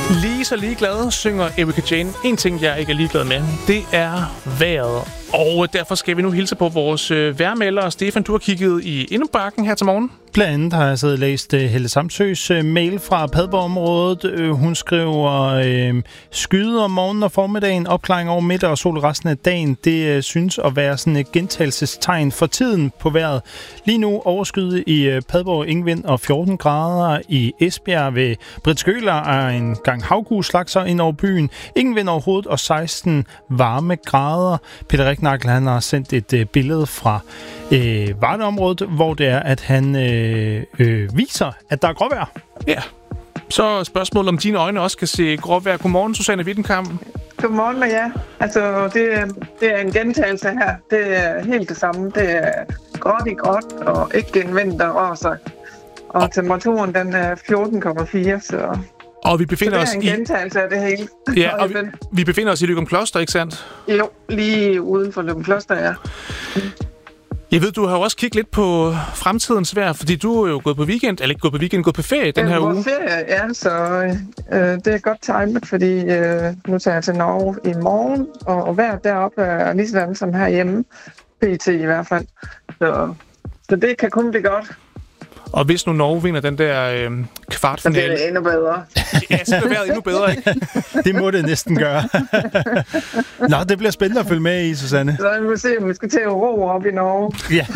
Lige så ligeglad, synger Erika Jane. En ting, jeg ikke er ligeglad med, det er vejret. Og derfor skal vi nu hilse på vores vejrmelder. Stefan, du har kigget i indbakken her til morgen. Blandt andet har jeg siddet og læst Helle Samsøs mail fra Padborg-området. Hun skriver, skyde om morgenen og formiddagen, opklaring over middag og sol resten af dagen. Det synes at være sådan et gentagelsestegn for tiden på vejret. Lige nu overskyet i Padborg, ingen vind og 14 grader. I Esbjerg ved Britskøler er en gang havgus lagt sig ind over byen. Ingen vind overhovedet og 16 varme grader. Peter Ricknagel, han har sendt et billede fra Vardeområdet, hvor det er, at han viser, at der er gråvejr. Ja. Så spørgsmålet om dine øjne også kan se gråvejr. Godmorgen, Susanne Wittenkamp. Godmorgen med jer. Altså, det er en gentagelse her. Det er helt det samme. Det er gråt i gråt, og ikke en vind, der rører sig. Og temperaturen, den er 14,4, så... Og vi befinder os i... det er en gentagelse af det hele. Ja, og vi befinder os i Løgumkloster, ikke sandt? Jo, lige uden for Løgumkloster, ja. Jeg ved, du har jo også kigget lidt på fremtidens vejr, fordi du er jo gået på weekend, eller ikke gået på weekend, gået på ferie den her uge. På ferie, ja, så det er godt timet, fordi nu tager jeg til Norge i morgen, og vejret deroppe er lige sådan som herhjemme, pt. i hvert fald. Så det kan kun blive godt. Og hvis nu Norge vinder den der kvartfinale... Så bliver det endnu bedre. Ja, så bliver det endnu bedre, ikke? Det må det næsten gøre. Nå, det bliver spændende at følge med i, Susanne. Så vi må se, om vi skal til at ro op i Norge. Ja.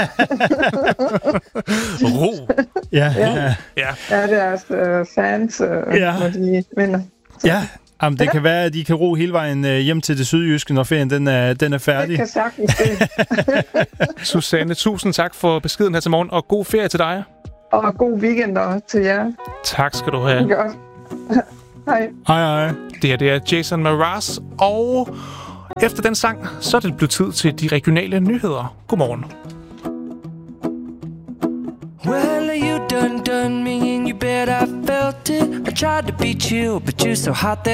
Ro? Ja. Ja, det er fans, når de vinder. Så. Ja. Jamen, det kan være, at I kan ro hele vejen hjem til det sydjyske, når ferien den er færdig. Det kan sagtens det. Susanne, tusind tak for beskeden her til morgen, og god ferie til dig. Og god weekend til jer. Tak skal du have. Godt. Hej. Hej. Det her, det er Jason Mraz, og efter den sang, så er det blevet tid til de regionale nyheder. Godmorgen. Well, you done me and you bet I felt it. I tried to beat you, but you're so hot that